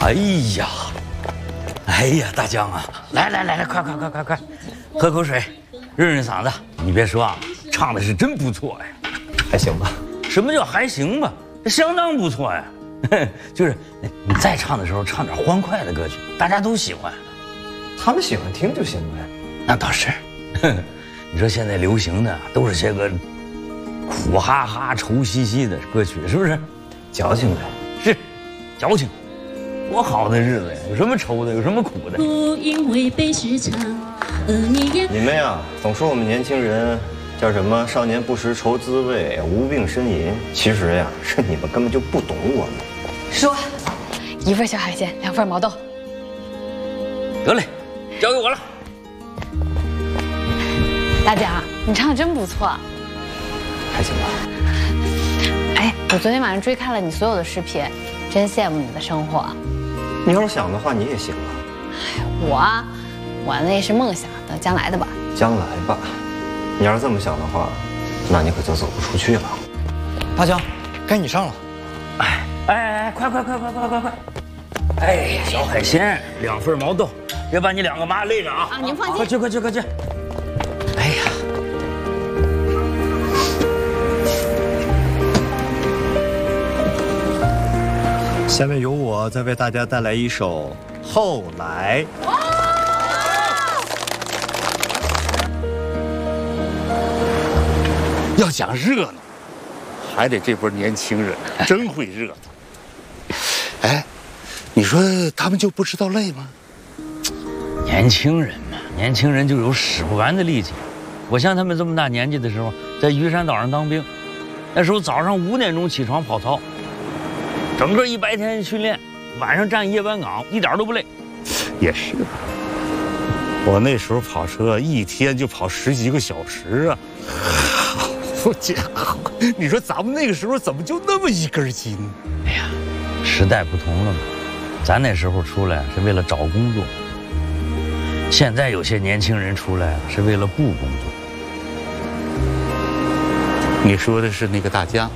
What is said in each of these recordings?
哎呀，哎呀，大江啊，来，快，喝口水，润润嗓子。你别说啊，唱的是真不错呀， 还行吧。 什么叫还行吧？相当不错呀。就是你再唱的时候，唱点欢快的歌曲，大家都喜欢。 他们喜欢听就行呗。 那倒是。你说现在流行的都是些个苦哈哈、愁兮兮的歌曲，是不是？ 矫情呗。 是，矫情。多好的日子呀，有什么愁的，有什么苦的？ 因为被市场你们呀，总说我们年轻人叫什么“少年不识愁滋味，无病呻吟”。其实呀，是你们根本就不懂我们。 说，1份小海鲜，2份毛豆。 得嘞，交给我了。 大江，你唱的真不错。 还行吧。 哎，我昨天晚上追看了你所有的视频，真羡慕你的生活。 你要是想的话，你也行啊。 我那是梦想，等将来的吧。 将来吧。你要是这么想的话，那你可就走不出去了。 大江，该你上了。 哎，快！哎，小海鲜，2份毛豆，别把你2个妈累着啊！ 您放心。 快去！哎呀， 下面由我再为大家带来一首《后来》。 要讲热闹，还得这波年轻人，真会热闹。哎，你说他们就不知道累吗？ 年轻人嘛，年轻人就有使不完的力气。我像他们这么大年纪的时候，在鱼山岛上当兵，那时候早上5点钟起床跑操，整个一白天训练，晚上站夜班岗，一点都不累。 也是，我那时候跑车一天就跑10几个小时啊。好家伙，你说咱们那个时候怎么就那么一根筋？ 哎呀，时代不同了嘛，咱那时候出来是为了找工作，现在有些年轻人出来是为了不工作。 你说的是那个大江？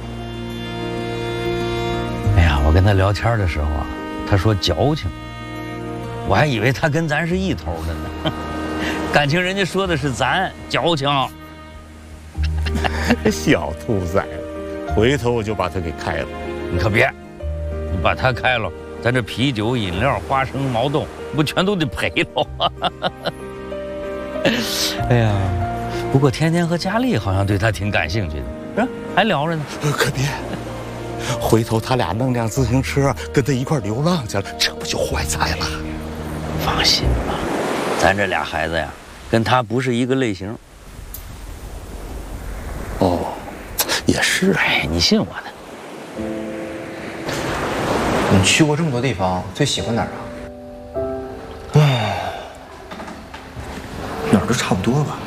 哎呀，我跟他聊天的时候啊，他说矫情，我还以为他跟咱是一头的呢。感情人家说的是咱矫情。 小兔崽子，回头我就把他给开了。 你可别，你把他开了，咱这啤酒、饮料、花生、毛豆，不全都得赔了？哎呀，不过天天和佳丽好像对他挺感兴趣的，是吧？还聊着呢。 可别，回头他俩弄辆自行车跟他一块流浪去了，这不就坏菜了？ 放心吧，咱这俩孩子呀，跟他不是一个类型。 哦，也是。 哎，你信我的。 你去过这么多地方，最喜欢哪儿啊？ 哪儿都差不多吧。